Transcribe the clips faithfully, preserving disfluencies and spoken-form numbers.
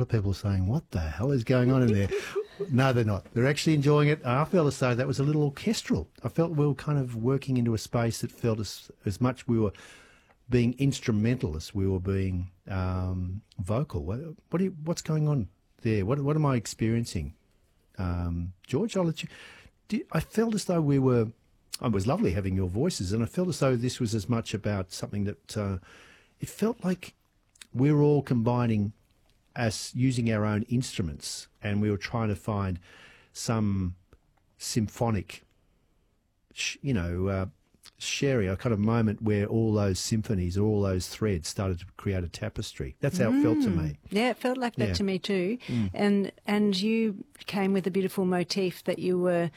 lot of people are saying, what the hell is going on in there? No, they're not. They're actually enjoying it. I felt as though that was a little orchestral. I felt we were kind of working into a space that felt as, as much we were being instrumental as we were being um, vocal. What, what do you, what's going on there? What, what am I experiencing? Um, George, I'll let you... Did, I felt as though we were... It was lovely having your voices, and I felt as though this was as much about something that... Uh, it felt like we were all combining as using our own instruments, and we were trying to find some symphonic, you know, uh, sharing a kind of moment where all those symphonies, all those threads started to create a tapestry. That's how mm. it felt to me. Yeah, it felt like that yeah. to me too. Mm. And and you came with a beautiful motif that you were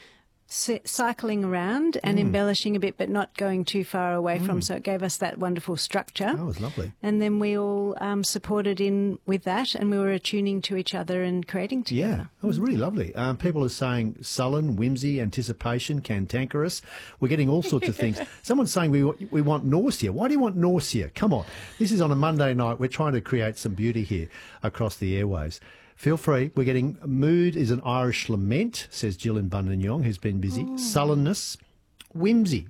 cycling around and mm. embellishing a bit, but not going too far away mm. from. So it gave us that wonderful structure. That was lovely. And then we all um, supported in with that, and we were attuning to each other and creating together. Yeah, that was really lovely. Um, people are saying sullen, whimsy, anticipation, cantankerous. We're getting all sorts of things. Someone's saying we we want nausea. Why do you want nausea? Come on. This is on a Monday night. We're trying to create some beauty here across the airwaves. Feel free. We're getting mood is an Irish lament, says Jill in Bundanyong, who's been busy. Oh. Sullenness, whimsy.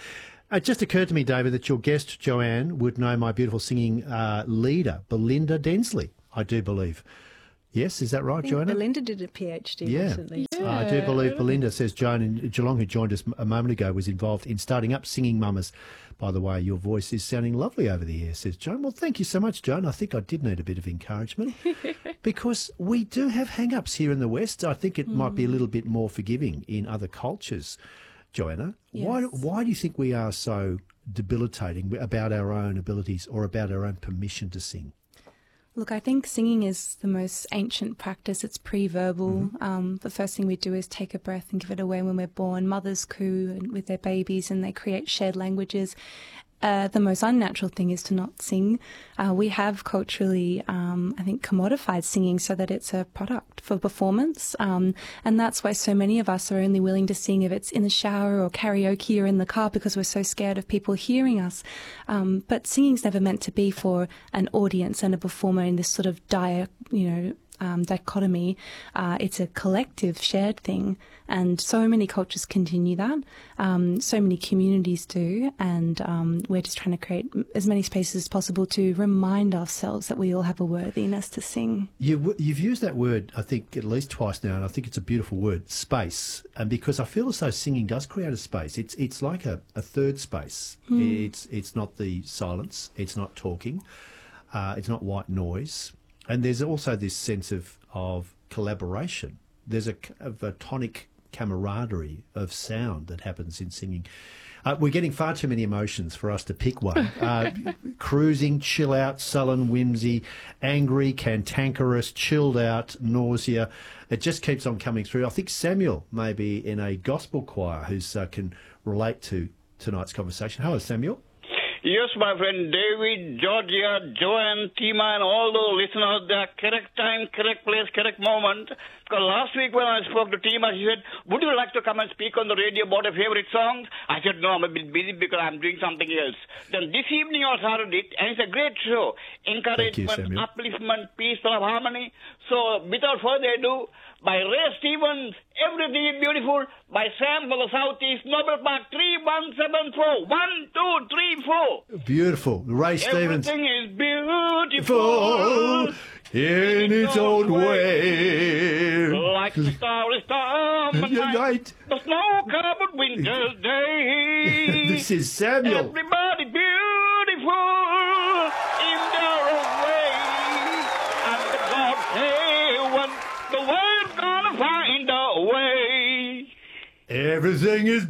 It just occurred to me, David, that your guest, Joanne, would know my beautiful singing uh, leader, Belinda Densley, I do believe. Yes, is that right, Joanna? Belinda did a PhD yeah. recently. Yeah. I do believe Belinda, says Joan in Geelong, who joined us a moment ago, was involved in starting up Singing Mamas. By the way, your voice is sounding lovely over the air, says Joan. Well, thank you so much, Joan. I think I did need a bit of encouragement because we do have hang-ups here in the West. I think it mm. might be a little bit more forgiving in other cultures. Joanna, yes. why, why do you think we are so debilitating about our own abilities or about our own permission to sing? Look, I think singing is the most ancient practice. It's pre-verbal. Mm-hmm. Um, the first thing we do is take a breath and give it away when we're born. Mothers coo with their babies and they create shared languages. Uh, the most unnatural thing is to not sing. Uh, we have culturally, um, I think, commodified singing so that it's a product for performance. Um, and that's why so many of us are only willing to sing if it's in the shower or karaoke or in the car because we're so scared of people hearing us. Um, but singing's never meant to be for an audience and a performer in this sort of dire, you know, Um, dichotomy. Uh, it's a collective shared thing, and so many cultures continue that. Um, so many communities do, and um, we're just trying to create as many spaces as possible to remind ourselves that we all have a worthiness to sing. You, you've used that word, I think, at least twice now, and I think it's a beautiful word, space. And because I feel as though singing does create a space. It's it's like a, a third space. Mm. It's it's not the silence. It's not talking. Uh, it's not white noise. And there's also this sense of, of collaboration. There's a, of a tonic camaraderie of sound that happens in singing. Uh, we're getting far too many emotions for us to pick one. Uh, cruising, chill out, sullen, whimsy, angry, cantankerous, chilled out, nausea. It just keeps on coming through. I think Samuel may be in a gospel choir who uh, can relate to tonight's conversation. Hello, Samuel. Yes, my friend David, Georgia, Joanne, Tima, and all those listeners, they are correct time, correct place, correct moment. Because last week when I spoke to Tima, she said, would you like to come and speak on the radio about your favorite songs? I said, no, I'm a bit busy because I'm doing something else. Then this evening I started it, and it's a great show. Encouragement, you, upliftment, peace, and harmony. So without further ado, by Ray Stevens, Everything is Beautiful, by Sam for the Southeast, Nobel Park, three one seven four, one two three four. Beautiful. Ray Stevens. Everything is beautiful in its own way. Like the starry star, right. The snow-covered winter's day. This is Samuel. Everybody beautiful in their own way. And the God say when the world's gonna find a way. Everything is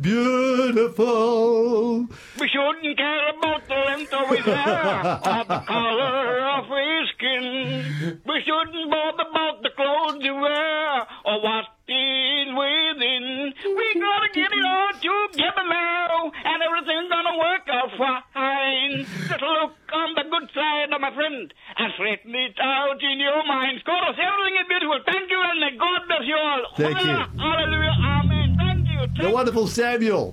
beautiful. We shouldn't care about the length of his hair or the color of his skin. We shouldn't bother about the clothes you wear or what is within. We gotta get it all together now, and everything's gonna work out fine. Just look on the good side of my friend and straighten it out in your mind. Chorus, everything is beautiful. Thank you, and may God bless you all. Thank you. Hallelujah. Amen. Thank you. Thank the wonderful Samuel.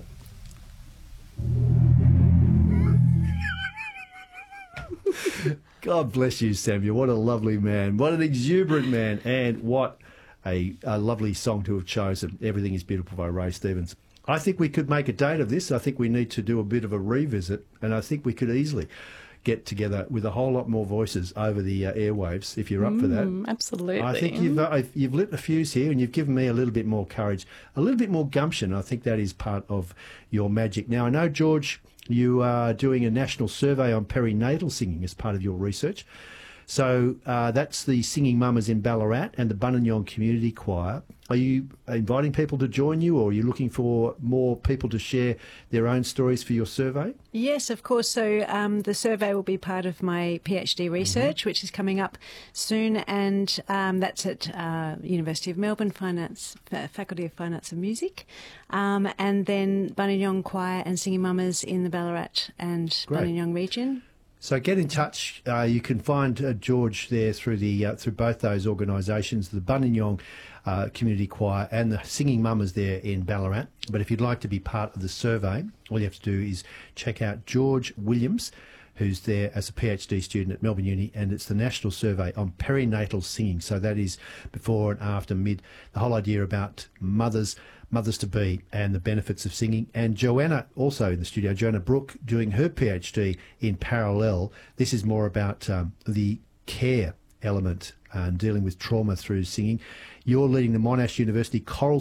God bless you, Samuel. What a lovely man. What an exuberant man. And what a, a lovely song to have chosen. Everything is Beautiful by Ray Stevens. I think we could make a date of this. I think we need to do a bit of a revisit, and I think we could easily get together with a whole lot more voices over the uh, airwaves, if you're up mm, for that. Absolutely. I think you've uh, you've lit a fuse here, and you've given me a little bit more courage, a little bit more gumption. I think that is part of your magic. Now, I know, George, you are doing a national survey on perinatal singing as part of your research. So uh, that's the Singing Mamas in Ballarat and the Buninyong Community Choir. Are you inviting people to join you, or are you looking for more people to share their own stories for your survey? Yes, of course. So um, the survey will be part of my PhD research, mm-hmm. which is coming up soon, and um, that's at uh, University of Melbourne, Finance Faculty of Finance and Music, um, and then Buninyong Choir and Singing Mamas in the Ballarat and Great. Buninyong region. So get in touch. Uh, you can find uh, George there through the uh, through both those organisations, the Buninyong uh, Community Choir and the Singing Mamas there in Ballarat. But if you'd like to be part of the survey, all you have to do is check out George Williams, who's there as a PhD student at Melbourne Uni, and it's the National Survey on Perinatal Singing. So that is before and after, mid, the whole idea about mothers, mothers-to-be and the benefits of singing. And Joanna, also in the studio, Joanna Brooke, doing her PhD in parallel. This is more about um, the care element and dealing with trauma through singing. You're leading the Monash University Choral